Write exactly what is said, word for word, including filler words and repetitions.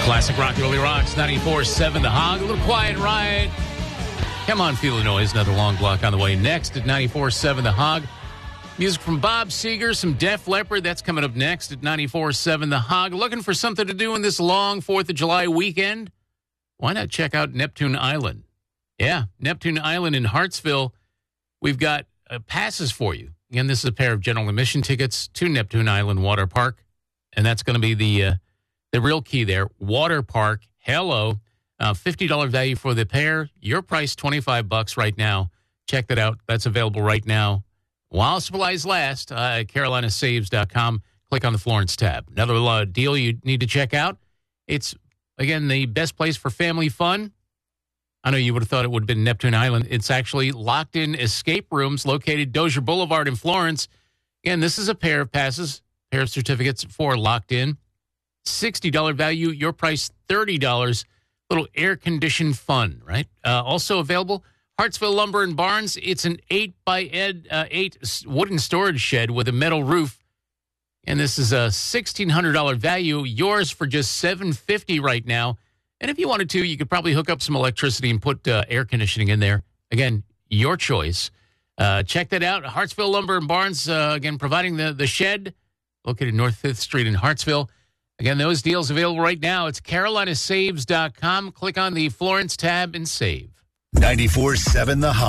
Classic rock really rocks. ninety-four seven The Hog. A little quiet ride. Come on, feel the noise. Another long block on the way. Next at ninety-four seven The Hog. Music from Bob Seger, some Def Leppard. That's coming up next at ninety-four seven The Hog. Looking for something to do in this long fourth of July weekend? Why not check out Neptune Island? Yeah, Neptune Island in Hartsville. We've got uh, passes for you. Again, this is a pair of general admission tickets to Neptune Island Water Park. And that's going to be the uh, the real key there. Water Park, hello. Uh, fifty dollars value for the pair. Your price, twenty-five bucks right now. Check that out. That's available right now. While supplies last, uh, at carolina saves dot com. Click on the Florence tab. Another uh, deal you need to check out. It's, again, the best place for family fun. I know you would have thought it would have been Neptune Island. It's actually locked-in escape rooms located Dozier Boulevard in Florence. Again, this is a pair of passes, pair of certificates for Locked In. sixty dollars value, your price thirty dollars. Little air-conditioned fun, right? Uh, also available, Hartsville Lumber and Barns. It's an eight by eight wooden storage shed with a metal roof. And this is a sixteen hundred dollars value. Yours for just seven hundred fifty dollars right now. And if you wanted to, you could probably hook up some electricity and put uh, air conditioning in there. Again, your choice. Uh, check that out. Hartsville Lumber and Barns, uh, again, providing the, the shed located North fifth Street in Hartsville. Again, those deals available right now. It's carolina saves dot com. Click on the Florence tab and save. ninety-four seven The Hog.